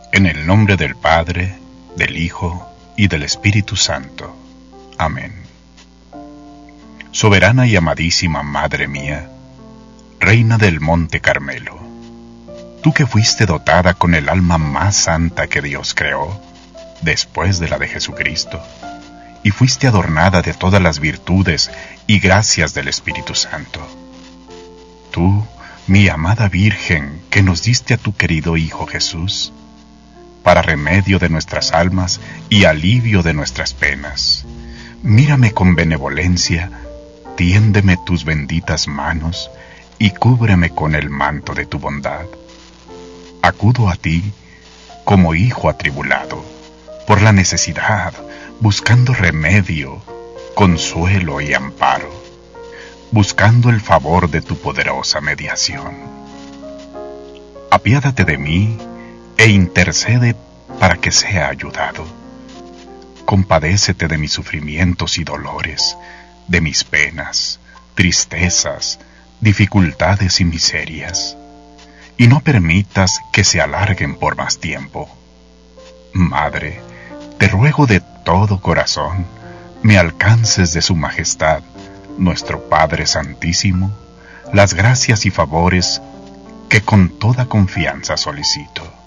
En el nombre del Padre, del Hijo y del Espíritu Santo. Amén. Soberana y amadísima Madre mía, Reina del Monte Carmelo, tú que fuiste dotada con el alma más santa que Dios creó, después de la de Jesucristo, y fuiste adornada de todas las virtudes y gracias del Espíritu Santo. Tú, mi amada Virgen, que nos diste a tu querido Hijo Jesús, para remedio de nuestras almas y alivio de nuestras penas, mírame con benevolencia, tiéndeme tus benditas manos y cúbreme con el manto de tu bondad. Acudo a ti como hijo atribulado, por la necesidad, buscando remedio, consuelo y amparo, buscando el favor de tu poderosa mediación. Apiádate de mí e intercede para que sea ayudado. Compadécete de mis sufrimientos y dolores, de mis penas, tristezas, dificultades y miserias, y no permitas que se alarguen por más tiempo. Madre, te ruego de todo corazón, me alcances de su majestad, nuestro Padre Santísimo, las gracias y favores que con toda confianza solicito.